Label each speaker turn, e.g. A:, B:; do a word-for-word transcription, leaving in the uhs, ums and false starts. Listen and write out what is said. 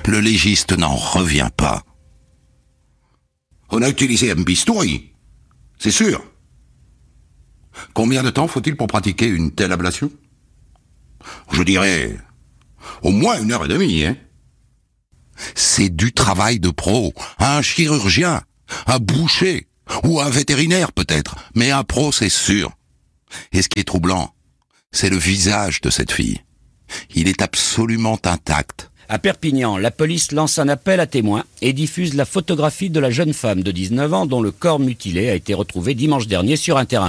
A: Le légiste n'en revient pas. On a utilisé un bistouri, c'est sûr. Combien de temps faut-il pour pratiquer une telle ablation? Je dirais au moins une heure et demie, hein. C'est du travail de pro. Un chirurgien, un boucher, ou un vétérinaire peut-être, mais un pro c'est sûr. Et ce qui est troublant, c'est le visage de cette fille. Il est absolument intact.
B: À Perpignan, la police lance un appel à témoins et diffuse la photographie de la jeune femme de dix-neuf ans dont le corps mutilé a été retrouvé dimanche dernier sur un terrain.